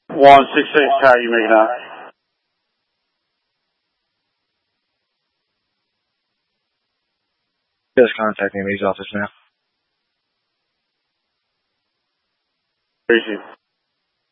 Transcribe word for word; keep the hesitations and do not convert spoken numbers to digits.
one six six, how are you making out? Just contacting Lee's office now. Appreciate it.